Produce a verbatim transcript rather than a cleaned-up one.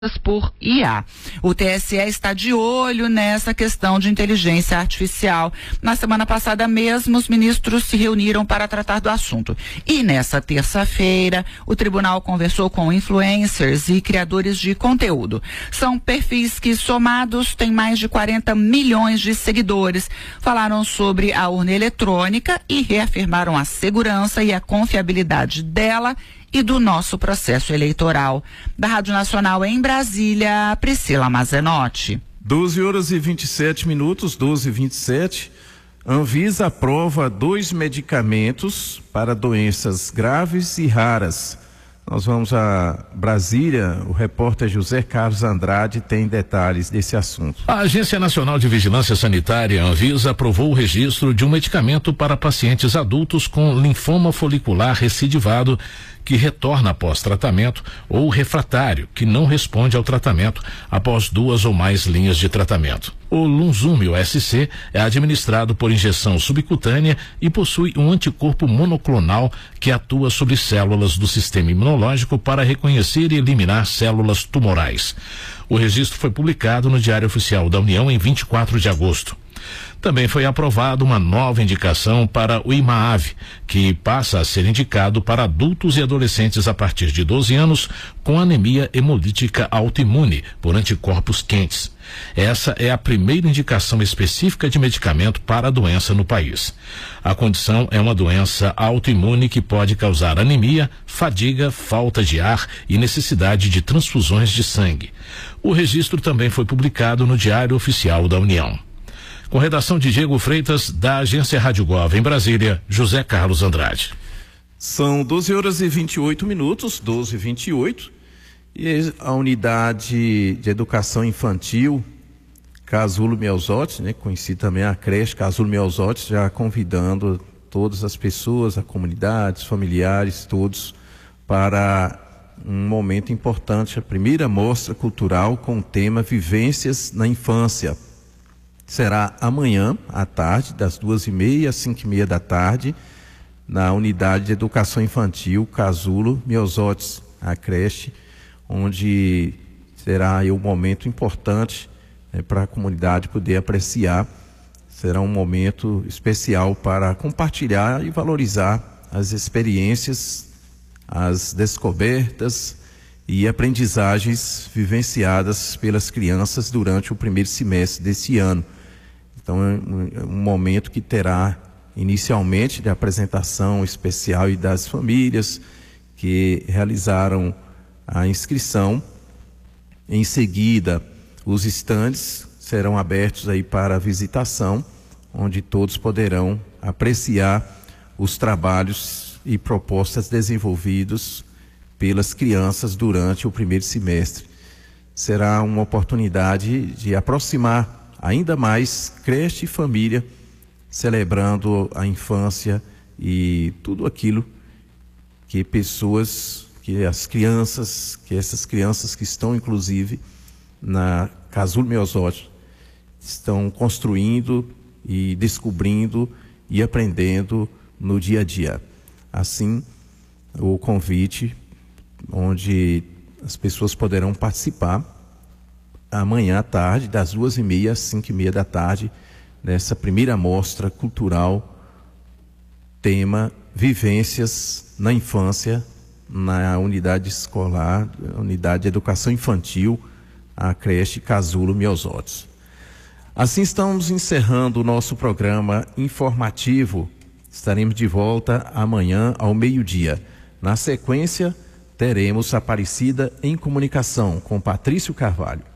por I A. O T S E está de olho nessa questão de inteligência artificial. Na semana passada mesmo, os ministros se reuniram para tratar do assunto. E nessa terça-feira, o tribunal conversou com influencers e criadores de conteúdo. São perfis que, somados, têm mais de quarenta milhões de seguidores. Falaram sobre a urna eletrônica e reafirmaram a segurança e a confiabilidade dela e do nosso processo eleitoral. Da Rádio Nacional em Brasília, Priscila Mazenotti. doze horas e vinte e sete minutos, doze e vinte e sete. Anvisa aprova dois medicamentos para doenças graves e raras. Nós vamos a Brasília, o repórter José Carlos Andrade tem detalhes desse assunto. A Agência Nacional de Vigilância Sanitária, Anvisa, aprovou o registro de um medicamento para pacientes adultos com linfoma folicular recidivado que retorna após tratamento ou refratário, que não responde ao tratamento após duas ou mais linhas de tratamento. O Lunsumio S C é administrado por injeção subcutânea e possui um anticorpo monoclonal que atua sobre células do sistema imunológico para reconhecer e eliminar células tumorais. O registro foi publicado no Diário Oficial da União em vinte e quatro de agosto. Também foi aprovada uma nova indicação para o IMAAVE, que passa a ser indicado para adultos e adolescentes a partir de doze anos com anemia hemolítica autoimune por anticorpos quentes. Essa é a primeira indicação específica de medicamento para a doença no país. A condição é uma doença autoimune que pode causar anemia, fadiga, falta de ar e necessidade de transfusões de sangue. O registro também foi publicado no Diário Oficial da União. Com redação de Diego Freitas, da Agência Rádio Gov em Brasília, José Carlos Andrade. São doze horas e vinte e oito minutos, doze e vinte e oito, e a unidade de educação infantil Casulo Meusotti, né, conhecida também a creche Casulo Meusotti, já convidando todas as pessoas, a comunidade, familiares, todos, para um momento importante, a primeira mostra cultural com o tema Vivências na Infância. Será amanhã à tarde, das duas e meia às cinco e meia da tarde, na unidade de educação infantil Casulo Meusotti, a creche, onde será aí um momento importante, né, para a comunidade poder apreciar. Será um momento especial para compartilhar e valorizar as experiências, as descobertas e aprendizagens vivenciadas pelas crianças durante o primeiro semestre desse ano. Então é um, um momento que terá inicialmente de apresentação especial e das famílias que realizaram a inscrição. Em seguida, os estandes serão abertos aí para visitação, onde todos poderão apreciar os trabalhos e propostas desenvolvidos pelas crianças durante o primeiro semestre. Será uma oportunidade de aproximar ainda mais creche e família, celebrando a infância e tudo aquilo que pessoas, que as crianças, que essas crianças que estão inclusive na Casulo Meusotti, estão construindo e descobrindo e aprendendo no dia a dia. Assim, o convite onde as pessoas poderão participar amanhã à tarde, das duas e meia às cinco e meia da tarde, nessa primeira mostra cultural, tema Vivências na Infância, na unidade escolar, unidade de educação infantil, a creche Casulo Meusotti. Assim estamos encerrando o nosso programa informativo. Estaremos de volta amanhã ao meio-dia. Na sequência, teremos Aparecida em Comunicação com Patrício Carvalho.